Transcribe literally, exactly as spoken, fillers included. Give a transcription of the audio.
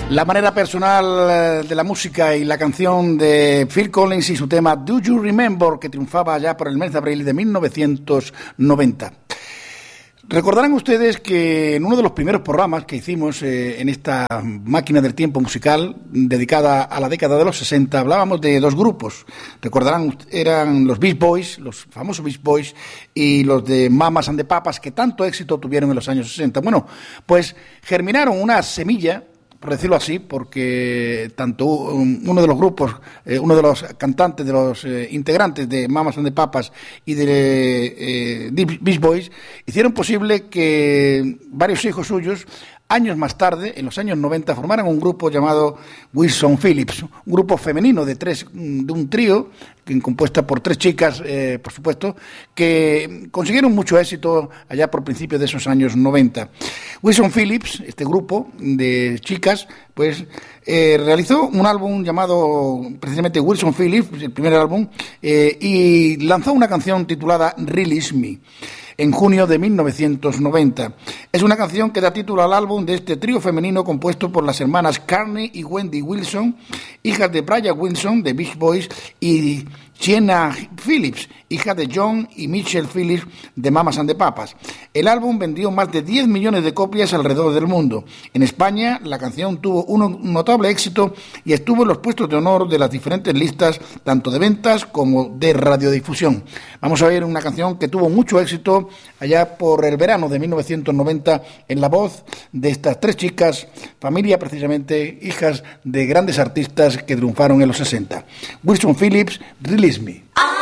La manera personal de la música y la canción de Phil Collins y su tema Do You Remember, que triunfaba ya por el mes de abril de mil novecientos noventa. Recordarán ustedes que en uno de los primeros programas que hicimos eh, en esta máquina del tiempo musical dedicada a la década de los sesenta, hablábamos de dos grupos. Recordarán, eran los Beach Boys, los famosos Beach Boys, y los de Mamas and the Papas, que tanto éxito tuvieron en los años sesenta. Bueno, pues germinaron una semilla, por decirlo así, porque tanto uno de los grupos, eh, uno de los cantantes, de los eh, integrantes de Mamas and the Papas y de eh, Beach Boys hicieron posible que varios hijos suyos, años más tarde, en los años noventa, formaran un grupo llamado Wilson Phillips, un grupo femenino de tres, de un trío, compuesta por tres chicas, eh, por supuesto, que consiguieron mucho éxito allá por principios de esos años noventa. Wilson Phillips, este grupo de chicas, pues eh, realizó un álbum llamado precisamente Wilson Phillips, el primer álbum, eh, y lanzó una canción titulada Release Me en junio de mil novecientos noventa. Es una canción que da título al álbum de este trío femenino compuesto por las hermanas Carney y Wendy Wilson, hijas de Brian Wilson de Beach Boys, y Sienna Phillips, hija de John y Michelle Phillips de Mamas and the Papas. El álbum vendió más de diez millones de copias alrededor del mundo. En España, la canción tuvo un notable éxito y estuvo en los puestos de honor de las diferentes listas, tanto de ventas como de radiodifusión. Vamos a ver una canción que tuvo mucho éxito allá por el verano de mil novecientos noventa en la voz de estas tres chicas, familia precisamente, hijas de grandes artistas que triunfaron en los sesenta. Wilson Phillips, Release Me.